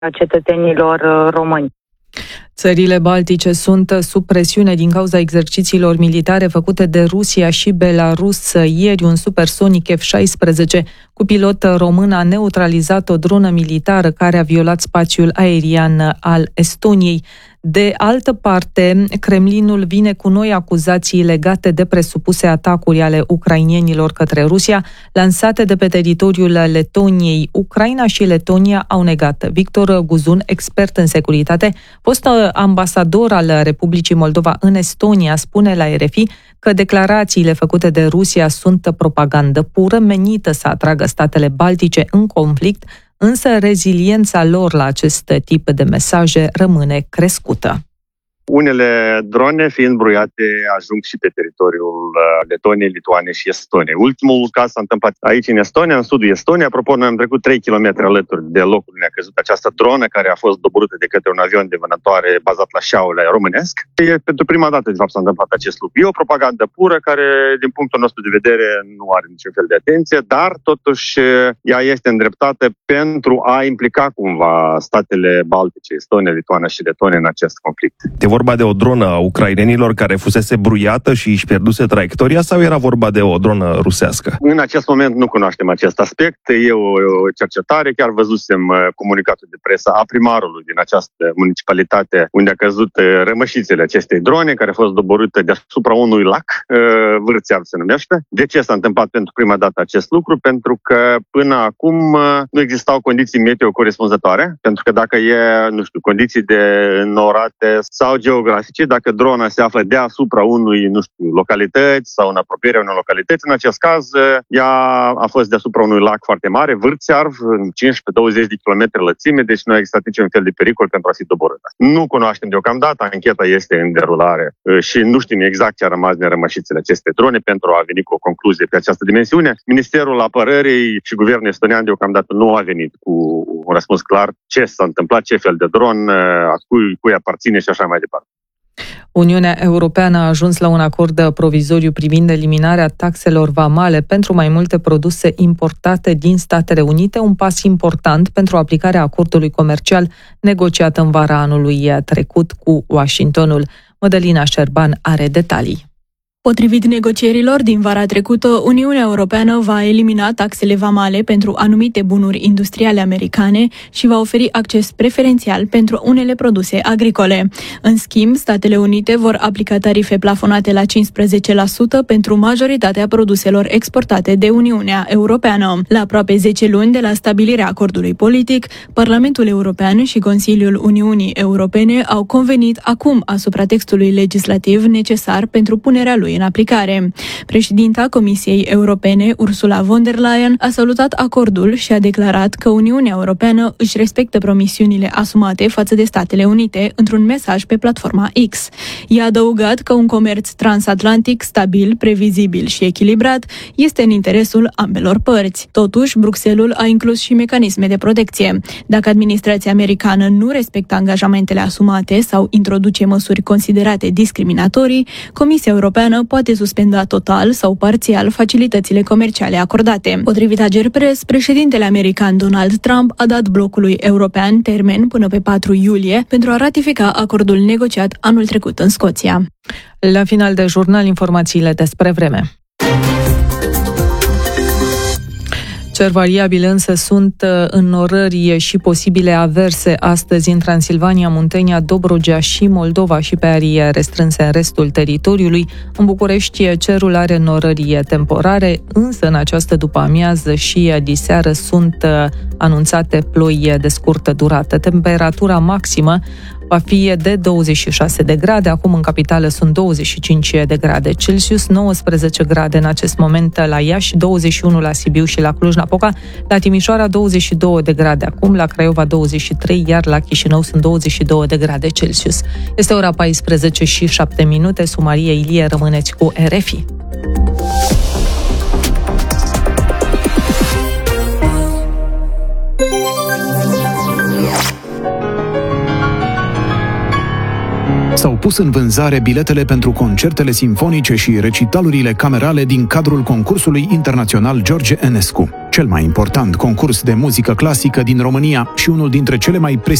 a cetățenilor români. Țările baltice sunt sub presiune din cauza exercițiilor militare făcute de Rusia și Belarus. Ieri, un supersonic F-16 cu pilot român a neutralizat o dronă militară care a violat spațiul aerian al Estoniei. De altă parte, Kremlinul vine cu noi acuzații legate de presupuse atacuri ale ucrainienilor către Rusia, lansate de pe teritoriul Letoniei. Ucraina și Letonia au negat. Victor Guzun, expert în securitate, fost ambasador al Republicii Moldova în Estonia, spune la RFI că declarațiile făcute de Rusia sunt propagandă pură menită să atragă statele baltice în conflict, însă reziliența lor la acest tip de mesaje rămâne crescută. Unele drone, fiind bruiate, ajung și pe teritoriul Letoniei, Lituaniei și Estoniei. Ultimul caz s-a întâmplat aici în Estonia, în sudul Estoniei. Apropo, noi am trecut 3 km alături de locul unde a căzut această dronă care a fost doborâtă de către un avion de vânătoare bazat la șaule românesc. Pentru prima dată, de fapt, s-a întâmplat acest lucru. E o propagandă pură care, din punctul nostru de vedere, nu are niciun fel de atenție, dar totuși ea este îndreptată pentru a implica cumva statele baltice, Estonia, Lituania și Letonia în acest conflict. Vorba de o dronă a ucrainenilor care fusese bruiată și își pierduse traiectoria sau era vorba de o dronă rusească? În acest moment nu cunoaștem acest aspect. E o cercetare, chiar vâzusem comunicatul de presă a primarului din această municipalitate unde a căzut rămășițele acestei drone care a fost doborâtă deasupra unui lac, Vârțeav se numește. De ce s-a întâmplat pentru prima dată acest lucru? Pentru că până acum nu existau condiții meteo corespunzătoare, pentru că dacă e, condiții de înnorate sau geografice, dacă drona se află deasupra unui, localități sau în apropierea unei localități, în acest caz ea a fost deasupra unui lac foarte mare, Vârțearv, în 15-20 de kilometri lățime, deci nu a existat niciun fel de pericol pentru a fi doborâtă. Nu cunoaștem deocamdată, ancheta este în derulare și nu știm exact ce a rămas din rămășițele acestei drone pentru a veni cu o concluzie pe această dimensiune. Ministerul Apărării și Guvernul estonian deocamdată nu a venit cu un răspuns clar ce s-a întâmplat, ce fel de dron, cui aparține și așa mai departe. Uniunea Europeană a ajuns la un acord provizoriu privind eliminarea taxelor vamale pentru mai multe produse importate din Statele Unite, un pas important pentru aplicarea acordului comercial negociat în vara anului trecut cu Washingtonul. Mădălina Șerban are detalii. Potrivit negocierilor din vara trecută, Uniunea Europeană va elimina taxele vamale pentru anumite bunuri industriale americane și va oferi acces preferențial pentru unele produse agricole. În schimb, Statele Unite vor aplica tarife plafonate la 15% pentru majoritatea produselor exportate de Uniunea Europeană. La aproape 10 luni de la stabilirea acordului politic, Parlamentul European și Consiliul Uniunii Europene au convenit acum asupra textului legislativ necesar pentru punerea lui în aplicare. Președinta Comisiei Europene, Ursula von der Leyen, a salutat acordul și a declarat că Uniunea Europeană își respectă promisiunile asumate față de Statele Unite într-un mesaj pe platforma X. I-a adăugat că un comerț transatlantic stabil, previzibil și echilibrat este în interesul ambelor părți. Totuși, Bruxelles a inclus și mecanisme de protecție. Dacă administrația americană nu respectă angajamentele asumate sau introduce măsuri considerate discriminatorii, Comisia Europeană poate suspenda total sau parțial facilitățile comerciale acordate. Potrivit Ageri Press, președintele american Donald Trump a dat blocului european termen până pe 4 iulie pentru a ratifica acordul negociat anul trecut în Scoția. La final de jurnal, informațiile despre vreme. Cer variabil, însă sunt înnorări și posibile averse astăzi în Transilvania, Muntenia, Dobrogea și Moldova și pe arii restrânse în restul teritoriului. În București cerul are înnorări temporare, însă în această după-amiază și diseară sunt anunțate ploi de scurtă durată. Temperatura maximă va fi de 26 de grade, acum în capitală sunt 25 de grade Celsius, 19 grade în acest moment la Iași, 21 la Sibiu și la Cluj-Napoca, la Timișoara 22 de grade acum, la Craiova 23, iar la Chișinău sunt 22 de grade Celsius. Este ora 14 și 7 minute, Sumarie Ilie, rămâneți cu RFI. S-au pus în vânzare biletele pentru concertele simfonice și recitalurile camerale din cadrul concursului internațional George Enescu, cel mai important concurs de muzică clasică din România și unul dintre cele mai